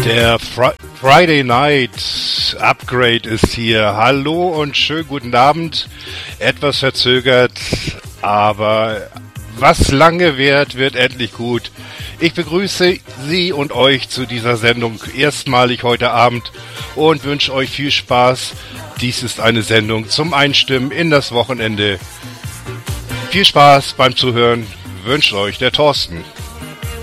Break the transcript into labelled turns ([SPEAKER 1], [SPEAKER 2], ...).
[SPEAKER 1] Der Friday Night Upgrade ist hier. Hallo und schönen guten Abend. Etwas verzögert, aber was lange währt, wird endlich gut. Ich begrüße Sie und euch zu dieser Sendung erstmalig heute Abend und wünsche euch viel Spaß. Dies ist eine Sendung zum Einstimmen in das Wochenende. Viel Spaß beim Zuhören wünscht euch der Thorsten.